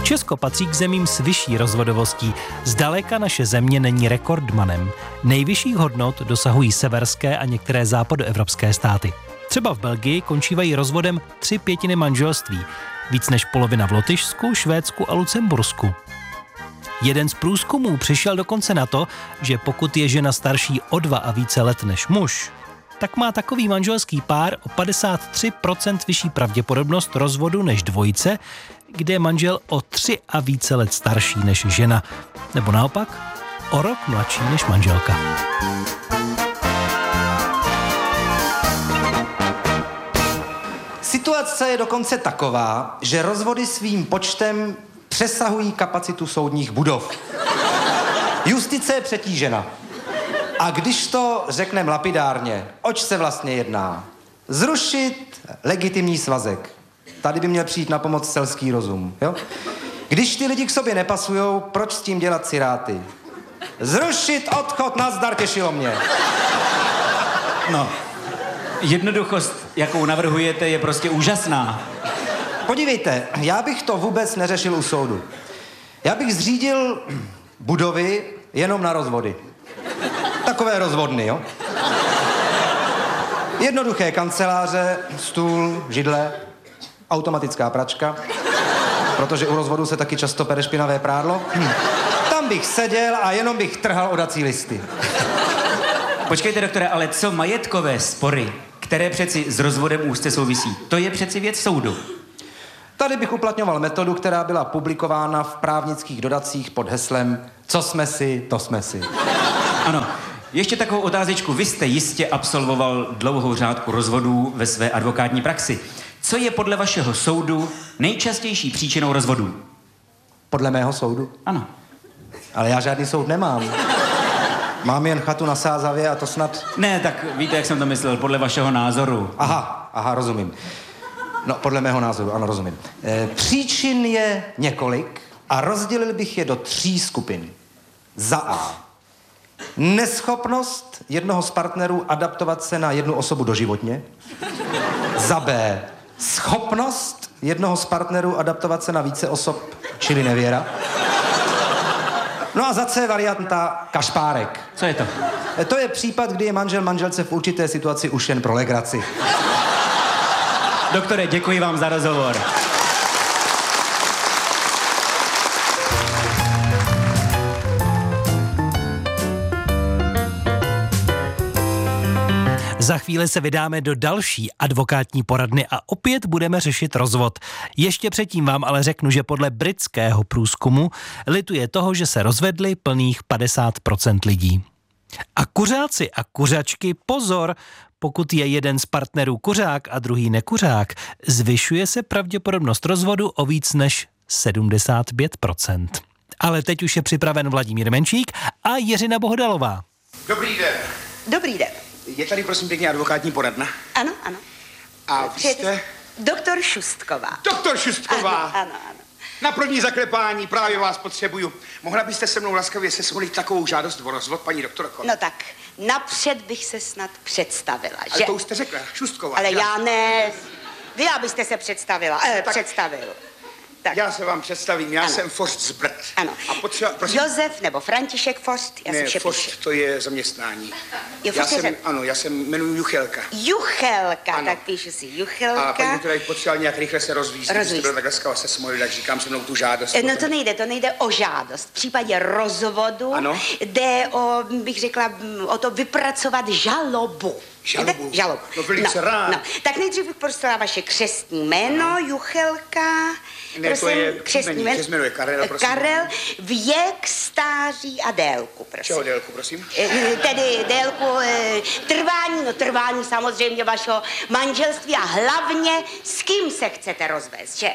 Česko patří k zemím s vyšší rozvodovostí. Zdaleka naše země není rekordmanem. Nejvyšších hodnot dosahují severské a některé západoevropské státy. Třeba v Belgii končívají rozvodem 3/5 manželství. Víc než polovina v Lotyšsku, Švédsku a Lucembursku. Jeden z průzkumů přišel dokonce na to, že pokud je žena starší o 2 a více let než muž, tak má takový manželský pár o 53% vyšší pravděpodobnost rozvodu než dvojice, kde je manžel o 3 a více let starší než žena. Nebo naopak, o rok mladší než manželka. Situace je dokonce taková, že rozvody svým počtem přesahují kapacitu soudních budov. Justice je přetížena. A když to řekneme lapidárně, oč se vlastně jedná? Zrušit legitimní svazek. Tady by měl přijít na pomoc selský rozum, jo? Když ty lidi k sobě nepasujou, proč s tím dělat ciráty? Zrušit odchod, nazdar, těšilo mě. No, jednoduchost, jakou navrhujete, je prostě úžasná. Podívejte, já bych to vůbec neřešil u soudu. Já bych zřídil budovy jenom na rozvody. Takové rozvodny, jo? Jednoduché kanceláře, stůl, židle, automatická pračka, protože u rozvodu se taky často pere špinavé prádlo. Tam bych seděl a jenom bych trhal odací listy. Počkejte, doktore, ale co majetkové spory, které přeci s rozvodem úzce souvisí, to je přeci věc soudu. Tady bych uplatňoval metodu, která byla publikována v právnických dodacích pod heslem Co jsme si, to jsme si. Ano, ještě takovou otázečku. Vy jste jistě absolvoval dlouhou řádku rozvodů ve své advokátní praxi. Co je podle vašeho soudu nejčastější příčinou rozvodů? Podle mého soudu? Ano. Ale já žádný soud nemám. Mám jen chatu na Sázavě a to snad... Ne, tak víte, jak jsem to myslel, podle vašeho názoru. Aha, rozumím. No, podle mého názoru, ano, rozumím. Příčin je několik a rozdělil bych je do 3 skupin. Za A. Neschopnost jednoho z partnerů adaptovat se na jednu osobu doživotně. Za B. Schopnost jednoho z partnerů adaptovat se na více osob, čili nevěra. No a za C varianta kašpárek. Co je to? To je případ, kdy je manžel manželce v určité situaci už jen pro legraci. Doktore, děkuji vám za rozhovor. Za chvíli se vydáme do další advokátní poradny a opět budeme řešit rozvod. Ještě předtím vám ale řeknu, že podle britského průzkumu lituje toho, že se rozvedli plných 50% lidí. A kuřáci a kuřačky, pozor, pokud je jeden z partnerů kuřák a druhý nekuřák, zvyšuje se pravděpodobnost rozvodu o víc než 75%. Ale teď už je připraven Vladimír Menšík a Jiřina Bohdalová. Dobrý den. Dobrý den. Je tady prosím pěkně advokátní poradna? Ano, ano. A vy jste? Doktor Šustková. Doktor Šustková. Ano. Na první zaklepání právě vás potřebuju. Mohla byste se mnou laskavě sesvolit takovou žádost o rozvod, paní doktorko? No tak, napřed bych se snad představila, že? Ale to už jste řekla, Šustková. Ale já ne. Vy, abyste se představila, představil. Tak. Já se vám představím, já jsem Forst z Brd. Ano. A potřeba, prosím. Josef nebo František Forst, já ne, si Forst, to je zaměstnání. Jo, já se jmenuji Juchelka. Juchelka, ano. Tak píšu si Juchelka. A paní doktora, bych potřeboval nějak rychle se rozvízt. Jste byl tak laskavá se smolil, tak říkám se mnou tu žádost. No to nejde o žádost. V případě rozvodu jde o, bych řekla, o to vypracovat žalobu. Žalobu. No velice rád. No. Tak nejdřív bych prostala vaše křestní jméno, Juchelka. Ne, prosím, to je křestní jméno je Karel, prosím. Karel, věk, stáří a délku, prosím. Čeho délku, prosím? Tedy délku trvání samozřejmě vašeho manželství a hlavně s kým se chcete rozvést, že?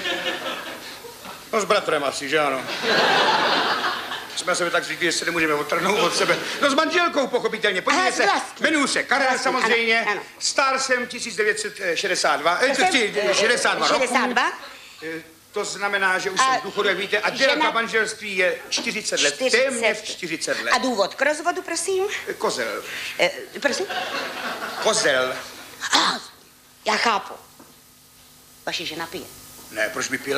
No s bratrem asi, že ano. Jsme se tak říkali, že se nemůžeme odtrhnout od sebe. No s manželkou, pochopitelně. Podívejte se, jmenuji se Karel samozřejmě. Ano. Star jsem 1962. 62 roků. 62? To znamená, že už jsem v důchodu, jak víte, a délka manželství je 40 let. Téměř 40 let. A důvod k rozvodu, prosím? Kozel. Prosím? Kozel. Já chápu. Vaše žena pije. Ne, proč by pila?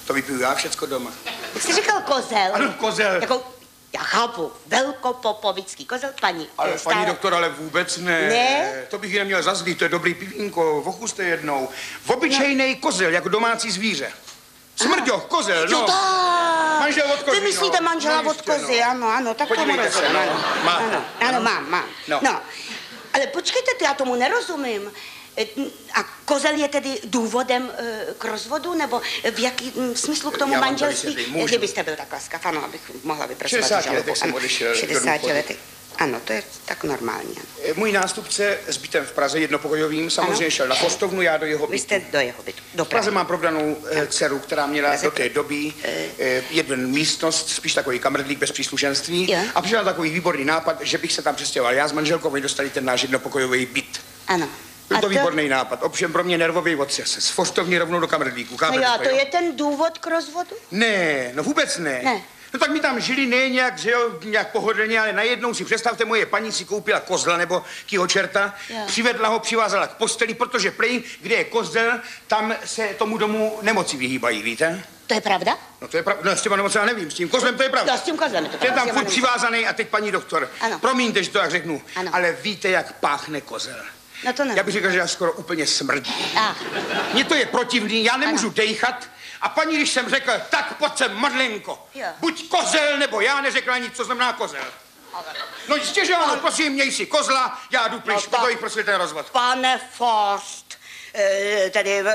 To vypiju já všecko doma. Jak jsi říkal kozel? Ano, kozel. Jako, já chápu, velkopopovický kozel, paní. Ale stále. paní doktor, ale vůbec ne. Ne? To bych ji neměl zazlít, to je dobrý pivínko, ochuste jednou. Obyčejnej kozel, jako domácí zvíře. Smrďoch, kozel, no. Jo, tak. Manžel od kozy, Vy myslíte no. manžela No, od jistě, kozy, no. ano, tak tomu Podívejte se, rozumím. no. Máte. Ano, mám. No. Ale počkejte, já tomu nerozumím. A kozel je tedy důvodem k rozvodu, nebo v jakém smyslu k tomu Já vám to manželství? vysvětlím, můžu. Kdybyste byl tak laskav, ano, abych mohla vypracovat 60 žalobu. letech jsem Ano, odešel do 60 důchodu. letech. Ano, to je tak normální. Můj nástupce s bytem v Praze, jednopokojovým, samozřejmě šel na Postovnu, já do jeho Vy bytu. jste do jeho bytu, do V Praze Prahy. mám provdanou dceru, která měla do té doby jeden místnost, spíš takový kamrdlík bez příslušenství. Jo. A přišel takový výborný nápad, že bych se tam přestěhoval. Já s manželkou, oni dostali ten náš jednopokojový byt. Ano. Byl A to výborný nápad, ovšem pro mě nervový otřes. Z Postovny rovnou do kamrdlíku. No Chápete jo, to jo? je ten důvod k rozvodu? Ne, no vůbec ne. Ne. No tak mi tam žili ne nějak, že jo, nějak pohodlně, ale najednou si představte, moje paní si koupila kozla nebo kýho čerta, Jo. přivedla ho, přivázala k posteli, protože prej, kde je kozel, tam se tomu domu nemoci vyhýbají, víte? To je pravda? No to je pravda, no s těma nemoci já nevím, s tím kozlem to je pravda. No, s tím kozlem je to Ten pravda, tam s těma furt nemoci. přivázaný a teď paní doktor, Ano. promiňte, že to tak řeknu, Ano. ale víte, jak páchne kozel? No to ne. Já bych řekl, že já skoro úplně smrdí. Ach, Mně to je protivný, já nemůžu dejchat. A paní, když jsem řekl, tak pojď sem, Madlenko, Jo. buď kozel, nebo já, neřekla nic, co znamená kozel. No jistě, že ano, prosím, měj si kozla, já jdu pryč, No tak. proto jich prosil ten rozvod. pane Forst, tedy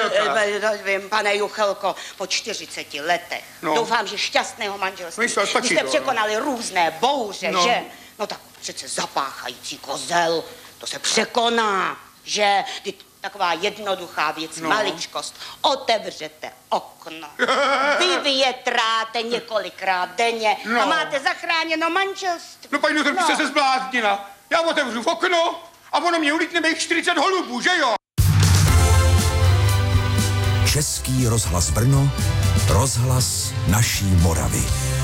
pane Juchelko, po 40 letech. No. Doufám, že šťastného manželství. No jistě, stačí Vy jste to, no. překonali různé bouře, No. že? No tak přece zapáchající kozel, to se překoná, že? Taková jednoduchá věc, No. maličkost. Otevřete okno, vyvětráte několikrát denně a No. máte zachráněno manželství. No paní doktor, jste se zbláznila. Já otevřu v okno a ono mě ulítne mých 40 holubů, že jo? Český rozhlas Brno, rozhlas naší Moravy.